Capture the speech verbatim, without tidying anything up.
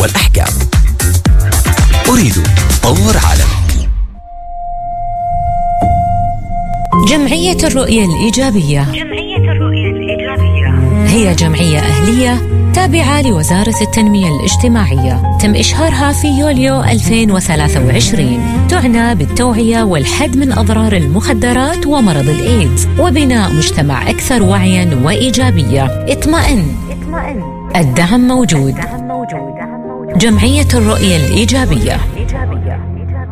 والأحكام. أريد طور عالمك. جمعية الرؤية الإيجابية. جمعية الرؤية الإيجابية هي جمعية أهلية تابعة لوزارة التنمية الاجتماعية، تم إشهارها في يوليو ألفين وثلاثة وعشرين. تعنى بالتوعية والحد من أضرار المخدرات ومرض الإيدز وبناء مجتمع أكثر وعياً وإيجابية. اطمئن، الدعم موجود. جمعية الرؤية الإيجابية.